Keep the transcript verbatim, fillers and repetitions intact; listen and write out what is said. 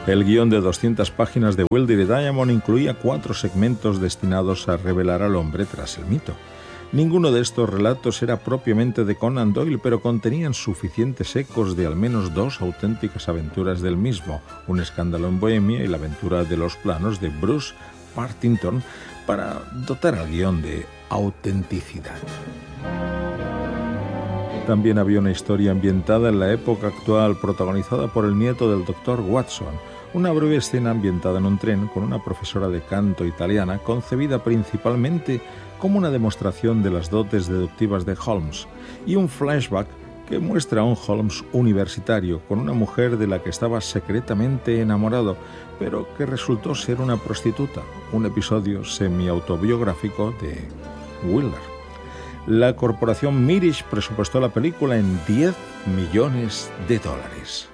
El guión de doscientas páginas de Wilder y Diamond incluía cuatro segmentos destinados a revelar al hombre tras el mito. Ninguno de estos relatos era propiamente de Conan Doyle, pero contenían suficientes ecos de al menos dos auténticas aventuras del mismo, Un escándalo en Bohemia y La aventura de los planos de Bruce Partington, para dotar al guión de autenticidad. También había una historia ambientada en la época actual, protagonizada por el nieto del doctor Watson, una breve escena ambientada en un tren con una profesora de canto italiana, concebida principalmente como una demostración de las dotes deductivas de Holmes, y un flashback que muestra a un Holmes universitario con una mujer de la que estaba secretamente enamorado, pero que resultó ser una prostituta, un episodio semi-autobiográfico de Wilder. La corporación Mirisch presupuestó la película en diez millones de dólares.